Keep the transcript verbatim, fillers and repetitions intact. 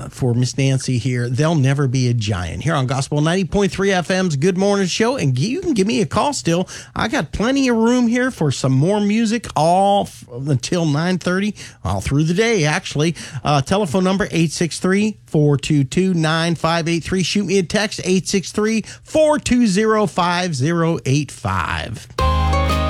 uh, for Miss Nancy here. They'll never be a giant. Here on Gospel ninety point three F M's Good Morning Show. And you can give me a call still. I got plenty of room here for some more music all f- until nine thirty, all through the day, actually. Uh, telephone number eight six three, four two two, nine five eight three. Shoot me a text, eight six three, four two zero, five zero eight five.